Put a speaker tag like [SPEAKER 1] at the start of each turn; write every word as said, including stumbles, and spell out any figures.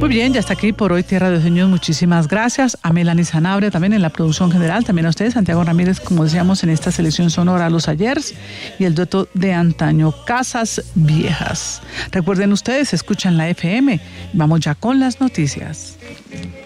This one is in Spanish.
[SPEAKER 1] Muy bien, ya está aquí por hoy Tierra de Sueños. Muchísimas gracias a Melanie Sanabria también en la producción general, también a ustedes, Santiago Ramírez, como decíamos, en esta selección sonora Los Ayers y el dueto de antaño Casas Viejas. Recuerden ustedes, escuchan la F M. Vamos ya con las noticias.